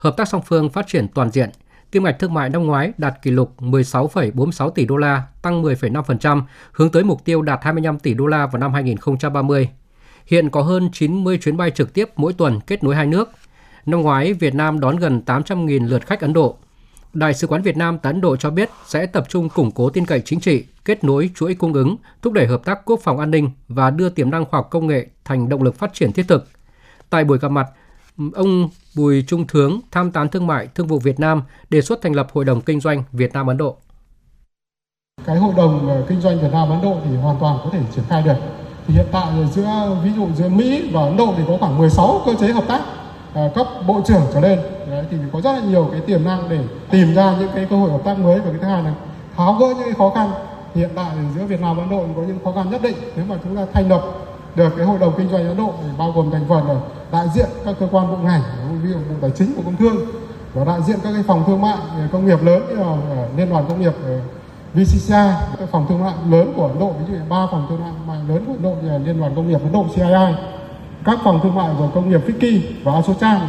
Hợp tác song phương phát triển toàn diện. Kim ngạch thương mại năm ngoái đạt kỷ lục 16,46 tỷ đô la, tăng 10,5%, hướng tới mục tiêu đạt 25 tỷ đô la vào năm 2030. Hiện có hơn 90 chuyến bay trực tiếp mỗi tuần kết nối hai nước. Năm ngoái, Việt Nam đón gần 800.000 lượt khách Ấn Độ. Đại sứ quán Việt Nam tại Ấn Độ cho biết sẽ tập trung củng cố tin cậy chính trị, kết nối chuỗi cung ứng, thúc đẩy hợp tác quốc phòng an ninh và đưa tiềm năng khoa học công nghệ thành động lực phát triển thiết thực. Tại buổi gặp mặt, ông Bùi Trung Thướng, tham tán thương mại Thương vụ Việt Nam, đề xuất thành lập Hội đồng Kinh doanh Việt Nam-Ấn Độ. Cái Hội đồng Kinh doanh Việt Nam-Ấn Độ thì hoàn toàn có thể triển khai được. Thì hiện tại ví dụ giữa Mỹ và Ấn Độ thì có khoảng 16 cơ chế hợp tác cấp bộ trưởng trở lên. Đấy, thì có rất là nhiều cái tiềm năng để tìm ra những cái cơ hội hợp tác mới. Và cái thứ hai là tháo gỡ những cái khó khăn. Hiện tại giữa Việt Nam và Ấn Độ có những khó khăn nhất định. Nếu mà chúng ta thành lập được cái Hội đồng Kinh doanh Ấn Độ thì bao gồm thành phần là đại diện các cơ quan bộ ngành, ví dụ Bộ Tài chính, Bộ Công Thương, và đại diện các cái phòng thương mại công nghiệp lớn như là Liên đoàn Công nghiệp VCCI, các phòng thương mại lớn của Ấn Độ, ví dụ 3 phòng thương mại lớn của Ấn Độ như là Liên đoàn Công nghiệp Ấn Độ CII, các phòng thương mại của công nghiệp FICCI và ASOCHAM.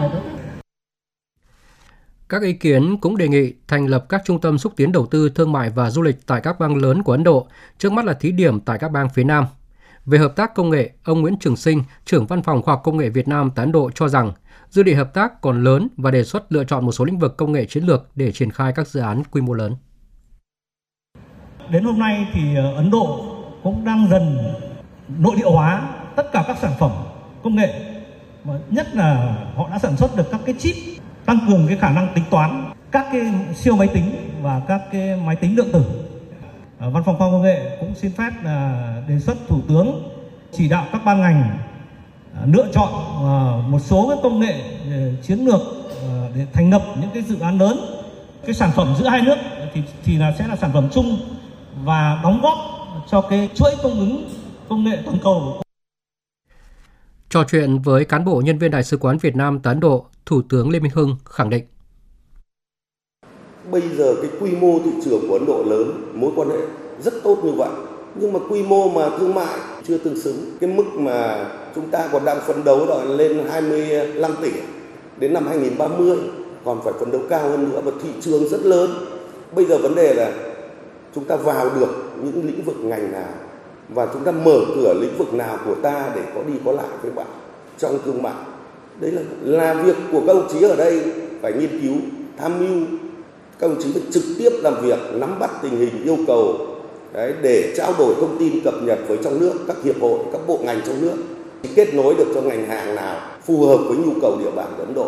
Các ý kiến cũng đề nghị thành lập các trung tâm xúc tiến đầu tư thương mại và du lịch tại các bang lớn của Ấn Độ, trước mắt là thí điểm tại các bang phía Nam. Về hợp tác công nghệ, ông Nguyễn Trường Sinh, trưởng Văn phòng Khoa học Công nghệ Việt Nam tại Ấn Độ cho rằng dư địa hợp tác còn lớn và đề xuất lựa chọn một số lĩnh vực công nghệ chiến lược để triển khai các dự án quy mô lớn. Đến hôm nay thì Ấn Độ cũng đang dần nội địa hóa tất cả các sản phẩm công nghệ, mà nhất là họ đã sản xuất được các cái chip tăng cường cái khả năng tính toán, các cái siêu máy tính và các cái máy tính lượng tử. Văn phòng Khoa học Công nghệ cũng xin phép là đề xuất Thủ tướng chỉ đạo các ban ngành lựa chọn một số cái công nghệ chiến lược để thành lập những cái dự án lớn. Cái sản phẩm giữa hai nước thì sẽ là sản phẩm chung và đóng góp cho cái chuỗi cung ứng công nghệ toàn cầu. Trò chuyện với cán bộ nhân viên Đại sứ quán Việt Nam tại Ấn Độ, Thủ tướng Lê Minh Hưng khẳng định. Bây giờ cái quy mô thị trường của Ấn Độ lớn, mối quan hệ rất tốt như vậy. Nhưng mà quy mô mà thương mại chưa tương xứng. Cái mức mà chúng ta còn đang phấn đấu đòi lên 25 tỷ đến năm 2030, còn phải phấn đấu cao hơn nữa, và thị trường rất lớn. Bây giờ vấn đề là chúng ta vào được những lĩnh vực ngành nào và chúng ta mở cửa lĩnh vực nào của ta để có đi có lại với bạn trong thương mại. Đấy là việc của các ông chí ở đây phải nghiên cứu, tham mưu. Các ông chí phải trực tiếp làm việc, nắm bắt tình hình, yêu cầu để trao đổi thông tin cập nhật với trong nước, các hiệp hội, các bộ ngành trong nước, kết nối được cho ngành hàng nào phù hợp với nhu cầu địa bàn của Ấn Độ.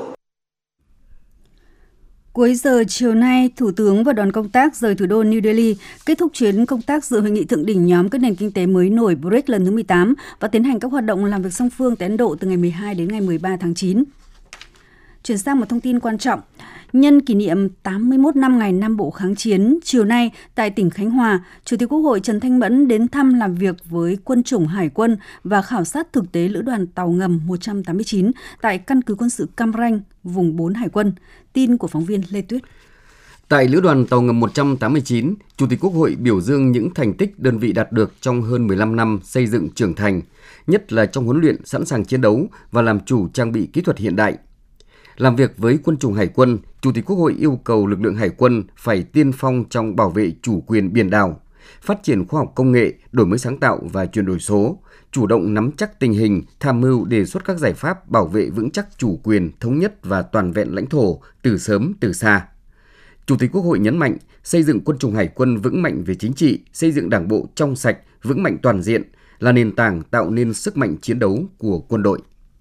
Cuối giờ chiều nay, Thủ tướng và đoàn công tác rời thủ đô New Delhi, kết thúc chuyến công tác dự hội nghị thượng đỉnh nhóm các nền kinh tế mới nổi BRICS lần thứ 18 và tiến hành các hoạt động làm việc song phương tại Ấn Độ từ ngày 12 đến ngày 13 tháng 9. Chuyển sang một thông tin quan trọng. Nhân kỷ niệm 81 năm ngày Nam Bộ kháng chiến, chiều nay tại tỉnh Khánh Hòa, Chủ tịch Quốc hội Trần Thanh Mẫn đến thăm làm việc với quân chủng Hải quân và khảo sát thực tế lữ đoàn tàu ngầm 189 tại căn cứ quân sự Cam Ranh, vùng 4 Hải quân. Tin của phóng viên Lê Tuyết. Tại lữ đoàn tàu ngầm 189, Chủ tịch Quốc hội biểu dương những thành tích đơn vị đạt được trong hơn 15 năm xây dựng trưởng thành, nhất là trong huấn luyện sẵn sàng chiến đấu và làm chủ trang bị kỹ thuật hiện đại. Làm việc với quân chủng Hải quân, Chủ tịch Quốc hội yêu cầu lực lượng Hải quân phải tiên phong trong bảo vệ chủ quyền biển đảo, phát triển khoa học công nghệ, đổi mới sáng tạo và chuyển đổi số, chủ động nắm chắc tình hình, tham mưu đề xuất các giải pháp bảo vệ vững chắc chủ quyền, thống nhất và toàn vẹn lãnh thổ từ sớm từ xa. Chủ tịch Quốc hội nhấn mạnh xây dựng quân chủng Hải quân vững mạnh về chính trị, xây dựng Đảng bộ trong sạch, vững mạnh toàn diện là nền tảng tạo nên sức mạnh chiến đấu của quân đội.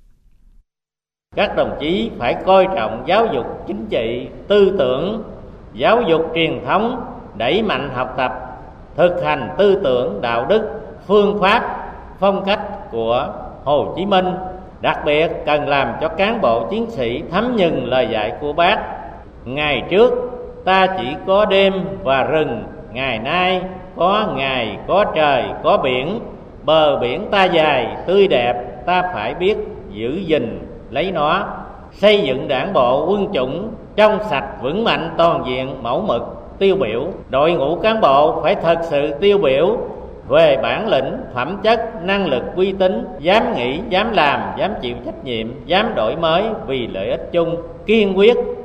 Các đồng chí phải coi trọng giáo dục chính trị, tư tưởng, giáo dục truyền thống, đẩy mạnh học tập, thực hành tư tưởng, đạo đức, phương pháp, phong cách của Hồ Chí Minh. Đặc biệt cần làm cho cán bộ chiến sĩ thấm nhuần lời dạy của Bác. Ngày trước ta chỉ có đêm và rừng, ngày nay có ngày, có trời, có biển. Bờ biển ta dài, tươi đẹp, ta phải biết giữ gìn lấy nó. Xây dựng đảng bộ quân chủng trong sạch, vững mạnh, toàn diện, mẫu mực, tiêu biểu. Đội ngũ cán bộ phải thật sự tiêu biểu về bản lĩnh, phẩm chất, năng lực, uy tín, dám nghĩ, dám làm, dám chịu trách nhiệm, dám đổi mới vì lợi ích chung, kiên quyết